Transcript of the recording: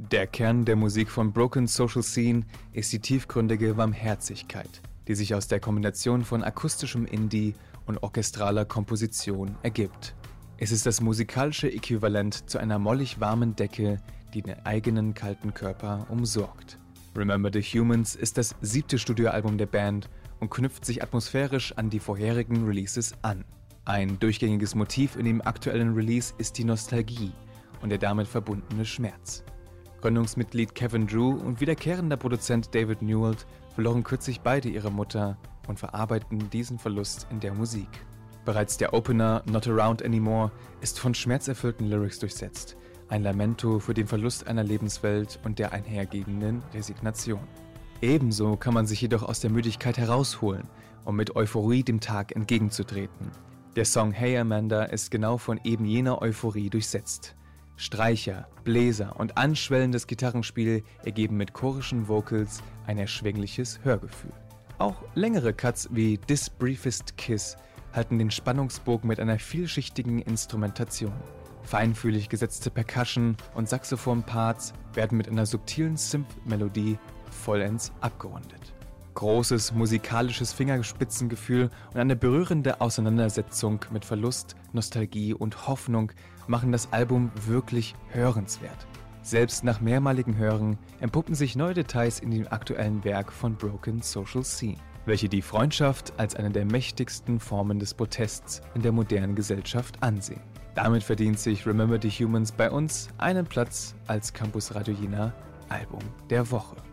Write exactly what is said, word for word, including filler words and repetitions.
Der Kern der Musik von Broken Social Scene ist die tiefgründige Warmherzigkeit, die sich aus der Kombination von akustischem Indie und orchestraler Komposition ergibt. Es ist das musikalische Äquivalent zu einer mollig warmen Decke, die den eigenen kalten Körper umsorgt. Remember the Humans ist das siebte Studioalbum der Band und knüpft sich atmosphärisch an die vorherigen Releases an. Ein durchgängiges Motiv in dem aktuellen Release ist die Nostalgie und der damit verbundene Schmerz. Gründungsmitglied Kevin Drew und wiederkehrender Produzent David Newell verloren kürzlich beide ihre Mutter und verarbeiten diesen Verlust in der Musik. Bereits der Opener Not Around Anymore ist von schmerzerfüllten Lyrics durchsetzt, ein Lamento für den Verlust einer Lebenswelt und der einhergehenden Resignation. Ebenso kann man sich jedoch aus der Müdigkeit herausholen, um mit Euphorie dem Tag entgegenzutreten. Der Song Hey Amanda ist genau von eben jener Euphorie durchsetzt. Streicher, Bläser und anschwellendes Gitarrenspiel ergeben mit chorischen Vocals ein erschwingliches Hörgefühl. Auch längere Cuts wie This Briefest Kiss halten den Spannungsbogen mit einer vielschichtigen Instrumentation. Feinfühlig gesetzte Percussion- und Saxophon-Parts werden mit einer subtilen Synth-Melodie vollends abgerundet. Großes musikalisches Fingerspitzengefühl und eine berührende Auseinandersetzung mit Verlust, Nostalgie und Hoffnung machen das Album wirklich hörenswert. Selbst nach mehrmaligem Hören empuppen sich neue Details in dem aktuellen Werk von Broken Social Scene, welche die Freundschaft als eine der mächtigsten Formen des Protests in der modernen Gesellschaft ansehen. Damit verdient sich Remember the Humans bei uns einen Platz als Campus Radio Jena Album der Woche.